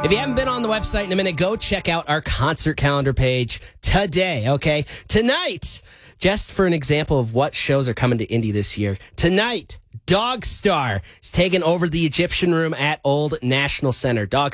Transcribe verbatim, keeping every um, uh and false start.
If you haven't been on the website in a minute, go check out our concert calendar page today, okay? Tonight, just for an example of what shows are coming to Indy this year, tonight, Dog Star is taking over the Egyptian Room at Old National Center. Dog